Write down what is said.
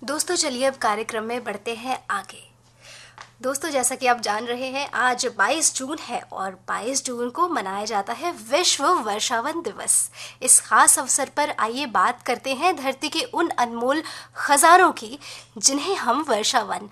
दोस्तों चलिए अब कार्यक्रम में बढ़ते हैं आगे। दोस्तों जैसा कि आप जान रहे हैं आज 22 जून है और 22 जून को मनाया जाता है विश्व वर्षावन दिवस। इस खास अवसर पर आइए बात करते हैं धरती के उन अनमोल खजानों की जिन्हें हम वर्षावन